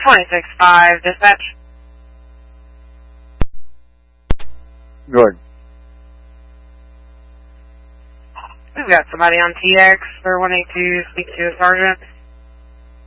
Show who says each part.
Speaker 1: 26-5, dispatch.
Speaker 2: Go ahead.
Speaker 1: We've got somebody on TX for 182, speak to a sergeant.